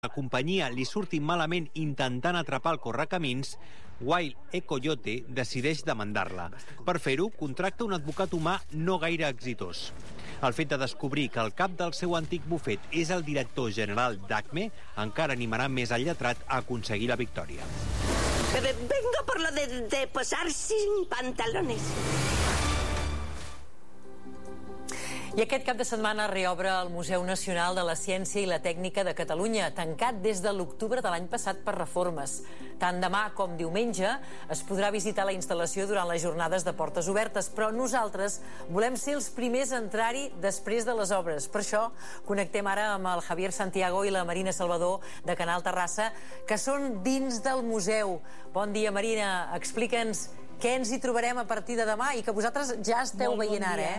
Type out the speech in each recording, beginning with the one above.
la companyia li surti malament intentant atrapar el correcamins, Wild Ecoyote decideix demandar-la. Per fer-ho, contracta un advocat humà no gaire exitós. El fet de descobrir que el cap del seu antic bufet és el director general d'ACME encara animarà més al lletrat a aconseguir la victòria. Vengo por lo de posar sin pantalones. I aquest cap de setmana reobre el Museu Nacional de la Ciència i la Tècnica de Catalunya, tancat des de l'octubre de l'any passat per reformes. Tant demà com diumenge es podrà visitar la instal·lació durant les jornades de portes obertes, però nosaltres volem ser els primers a entrar-hi després de les obres. Per això connectem ara amb el Javier Santiago i la Marina Salvador de Canal Terrassa, que són dins del museu. Bon dia, Marina. Explica'ns què ens hi trobarem a partir de demà i que vosaltres ja esteu veient ara,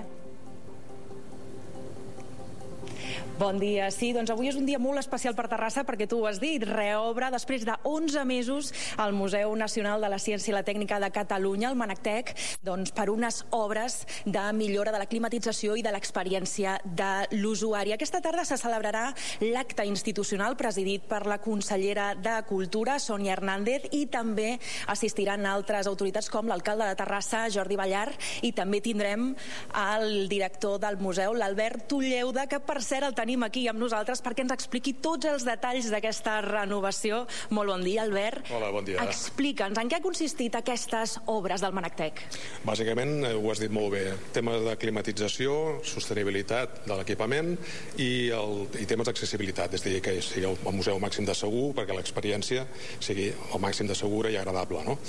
Bon dia. Sí, doncs avui és un dia molt especial per Terrassa perquè tu ho has dit, reobre després de 11 mesos al Museu Nacional de la Ciència i la Tècnica de Catalunya, el MANACTEC, doncs per unes obres de millora de la climatització i de l'experiència de l'usuari. Aquesta tarda se celebrarà l'acte institucional presidit per la consellera de Cultura, Sònia Hernández, i també assistiran altres autoritats com l'alcalde de Terrassa, Jordi Ballart, i també tindrem el director del museu, l'Albert Tulleuda, que per cert el tenim aquí amb nosaltres perquè ens expliqui tots els detalls d'aquesta renovació. Molt bon dia, Albert. Hola, bon dia. Explica'ns, en què ha consistit aquestes obres del MANACTEC? Bàsicament, ho has dit molt bé, temes de climatització, sostenibilitat de l'equipament i temes d'accessibilitat, és a dir, que sigui el museu màxim de segur perquè l'experiència sigui el màxim de segura i agradable, no?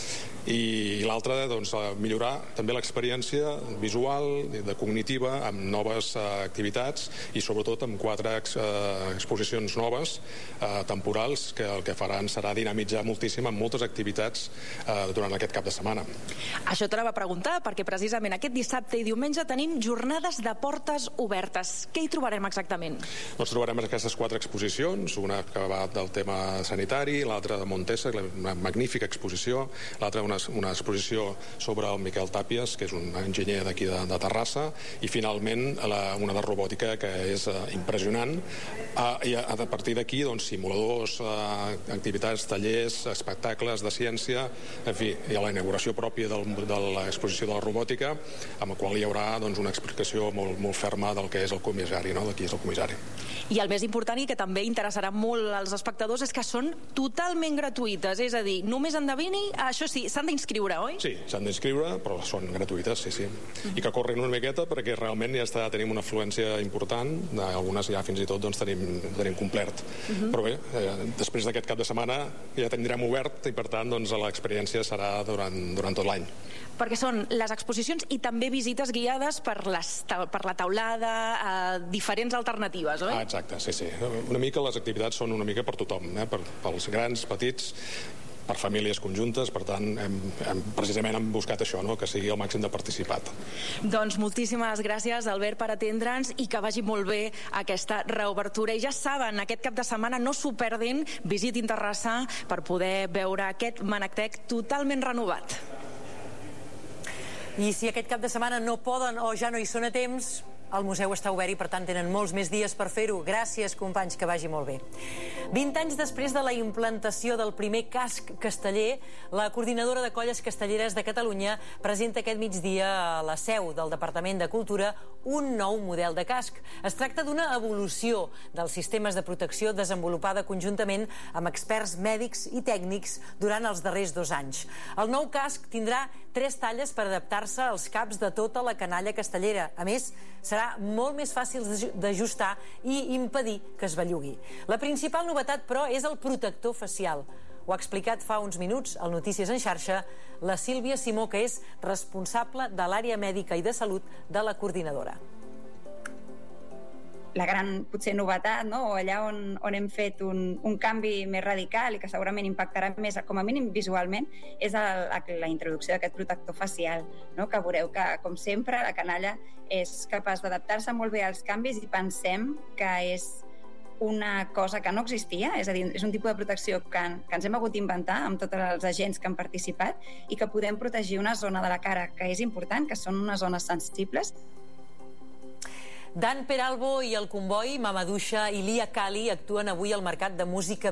I l'altre, doncs, millorar també l'experiència visual, de cognitiva, amb noves activitats i sobretot amb 4 exposicions noves, temporals, que el que faran serà dinamitzar moltíssim amb moltes activitats durant aquest cap de setmana. Això te la va preguntar, perquè precisament aquest dissabte i diumenge tenim jornades de portes obertes. Què hi trobarem exactament? Doncs trobarem aquestes 4 exposicions, una que va del tema sanitari, l'altra de Montesa, una magnífica exposició, l'altra una exposició sobre el Miquel Tàpies, que és un enginyer d'aquí de Terrassa, i finalment una de robòtica que és impressionant, i a partir d'aquí doncs, simuladors, activitats, tallers, espectacles de ciència, en fi, hi ha la inauguració pròpia de l'exposició de la robòtica, amb la qual hi haurà doncs, una explicació molt ferma del que és el comissari, no? De qui és el comissari. I el més important i que també interessarà molt als espectadors és que són totalment gratuïtes, és a dir, només endevini, això sí, s'han d'inscriure, oi? Sí, s'han d'inscriure, però són gratuïtes, sí. I que corrin una miqueta perquè realment ja tenim una afluència important, algunes ja fins i tot doncs, tenim complert. Però bé, després d'aquest cap de setmana ja tindrem obert i per tant doncs, l'experiència serà durant tot l'any. Perquè són les exposicions i també visites guiades per la taulada, diferents alternatives, oi? Exacte, sí. Una mica les activitats són una mica per tothom, pels grans, petits, per famílies conjuntes, per tant precisament hem buscat això, no? Que sigui el màxim de participat. Doncs moltíssimes gràcies, Albert, per atendre'ns i que vagi molt bé aquesta reobertura. I ja saben, aquest cap de setmana no s'ho perdin, visitin Terrassa per poder veure aquest MANACTEC totalment renovat. I si aquest cap de setmana no poden o ja no hi són a temps, el museu està obert i per tant tenen molts més dies per fer-ho. Gràcies, companys, que vagi molt bé. 20 anys després de la implantació del primer casc casteller, la Coordinadora de Colles Castelleres de Catalunya presenta aquest migdia a la seu del Departament de Cultura un nou model de casc. Es tracta d'una evolució dels sistemes de protecció desenvolupada conjuntament amb experts mèdics i tècnics durant els darrers 2 anys. El nou casc tindrà 3 talles per adaptar-se als caps de tota la canalla castellera. A més, serà molt més fàcil d'ajustar i impedir que es bellugui. La principal novetat, però, és el protector facial. Ho ha explicat fa uns minuts al Notícies en xarxa la Sílvia Simó, que és responsable de l'àrea mèdica i de salut de la coordinadora. La gran, potser, novetat, no? O allà on hem fet un canvi més radical i que segurament impactarà més, com a mínim visualment, és la introducció d'aquest protector facial, no? Que veureu que, com sempre, la canalla és capaç d'adaptar-se molt bé als canvis i pensem que és una cosa que no existia, és a dir, és un tipus de protecció que ens hem hagut d'inventar amb tots els agents que han participat i que podem protegir una zona de la cara que és important, que són unes zones sensibles. Dan Peralbo i el comboi Mamaduixa i Lia Kali actuen avui al Mercat de Música